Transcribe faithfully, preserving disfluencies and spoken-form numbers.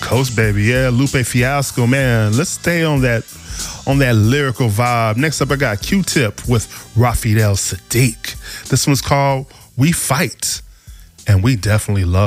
Coast, baby. Yeah, Lupe Fiasco, man. Let's stay on that on that lyrical vibe. Next up, I got Q-Tip with Raphael Sadiq. This one's called We Fight, and we definitely love